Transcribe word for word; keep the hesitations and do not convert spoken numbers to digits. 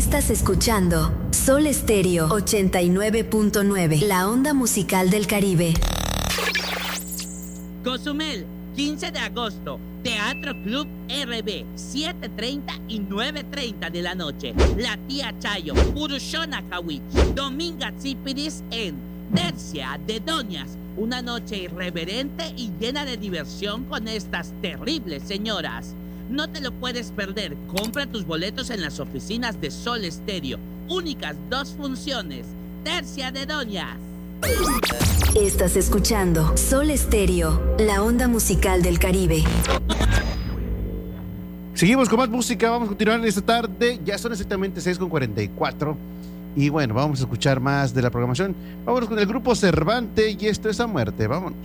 Estás escuchando Sol Estéreo ochenta y nueve punto nueve, la onda musical del Caribe. Cozumel, quince de agosto, Teatro Club R B, siete treinta y nueve treinta de la noche. La Tía Chayo, Purushona Kawich, Dominga Tsipiris en Tercia de Doñas. Una noche irreverente y llena de diversión con estas terribles señoras. No te lo puedes perder. Compra tus boletos en las oficinas de Sol Estéreo. Únicas dos funciones. Tercia de Doñas. Estás escuchando Sol Estéreo, la onda musical del Caribe. Seguimos con más música, vamos a continuar esta tarde. Ya son exactamente seis con cuarenta y cuatro. Y bueno, vamos a escuchar más de la programación. Vámonos con el grupo Cervante y esto es A Muerte. Vámonos.